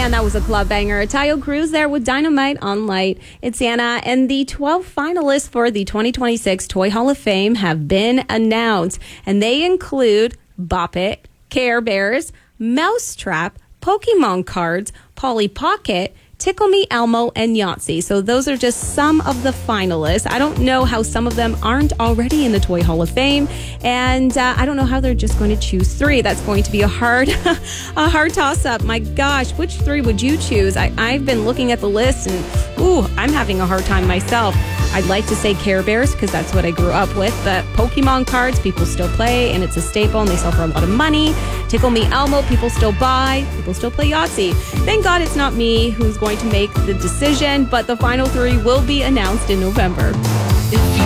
Man, that was a club banger. Tayo Cruz there with Dynamite on Light. It's Anna, and the 12 finalists for the 2026 Toy Hall of Fame have been announced, and they include Bop It, Care Bears, Mousetrap, Pokemon cards, Polly Pocket, Tickle Me Elmo, and Yahtzee. So those are just some of the finalists. I don't know how some of them aren't already in the Toy Hall of Fame, and I don't know how they're just going to choose three. That's going to be a hard toss-up. My gosh, which three would you choose? I've been looking at the list, and I'm having a hard time myself. I'd like to say Care Bears because that's what I grew up with, but Pokemon cards, people still play, and it's a staple, and they sell for a lot of money. Tickle Me Elmo, people still buy, people still play Yahtzee. Thank God it's not me who's going to make the decision, but the final three will be announced in November. If you